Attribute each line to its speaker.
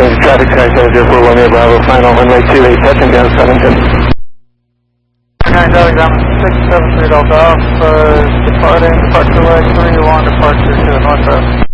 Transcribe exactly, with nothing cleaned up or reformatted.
Speaker 1: range traffic sky seven zero four Romeo Bravo, final runway two eight, touching down Sunington.
Speaker 2: nine Delta, I'm six seven three Delta off, uh, departing, departure leg three one, departure to the northwest.